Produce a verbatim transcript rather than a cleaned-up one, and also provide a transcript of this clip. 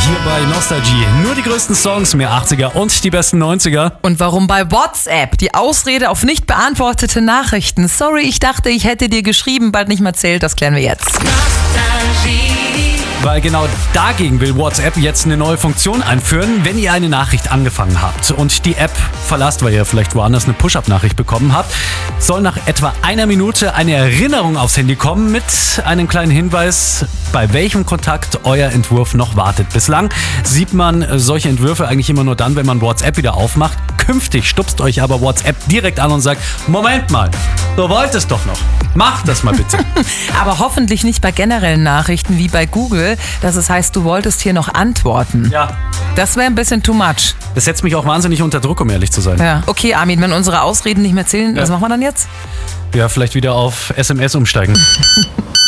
Hier bei Nostalgie. Nur die größten Songs, mehr achtziger und die besten neunziger. Und warum bei WhatsApp die Ausrede auf nicht beantwortete Nachrichten? Sorry, ich dachte, ich hätte dir geschrieben, bald nicht mehr zählt, das klären wir jetzt. Weil genau dagegen will WhatsApp jetzt eine neue Funktion einführen, wenn ihr eine Nachricht angefangen habt und die App verlasst, weil ihr vielleicht woanders eine Push-Up-Nachricht bekommen habt, soll nach etwa einer Minute eine Erinnerung aufs Handy kommen mit einem kleinen Hinweis, bei welchem Kontakt euer Entwurf noch wartet. Bislang sieht man solche Entwürfe eigentlich immer nur dann, wenn man WhatsApp wieder aufmacht. Künftig stupst euch aber WhatsApp direkt an und sagt, Moment mal, du wolltest doch noch. Mach das mal bitte. Aber hoffentlich nicht bei generellen Nachrichten wie bei Google, dass es heißt, du wolltest hier noch antworten. Ja. Das wäre ein bisschen too much. Das setzt mich auch wahnsinnig unter Druck, um ehrlich zu sein. Ja. Okay, Armin, wenn unsere Ausreden nicht mehr zählen, Ja. was machen wir dann jetzt? Ja, vielleicht wieder auf S M S umsteigen.